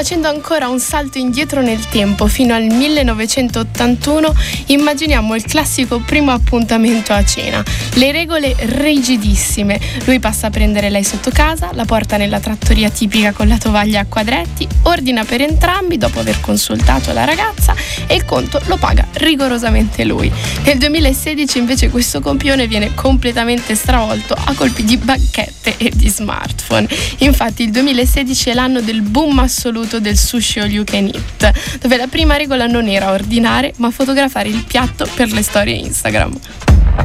facendo ancora un salto indietro nel tempo fino al 1981, immaginiamo il classico primo appuntamento a cena. Le regole rigidissime. Lui passa a prendere lei sotto casa, la porta nella trattoria tipica con la tovaglia a quadretti, ordina per entrambi dopo aver consultato la ragazza e il conto lo paga rigorosamente lui. Nel 2016 invece questo copione viene completamente stravolto a colpi di bacchette e di smartphone. Infatti il 2016 è l'anno del boom assoluto del sushi all you can eat, dove la prima regola non era ordinare ma fotografare il piatto per le storie Instagram.